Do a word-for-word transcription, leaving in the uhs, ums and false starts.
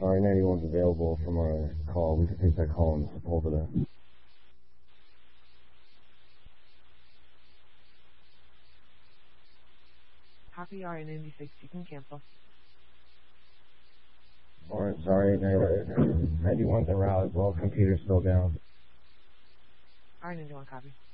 Sorry, ninety-one's available from our call. We can take that call and over there. Copy R ninety-six, you can cancel. Alright, sorry, ninety-one's en route as well. Computer's still down. R ninety-one, copy.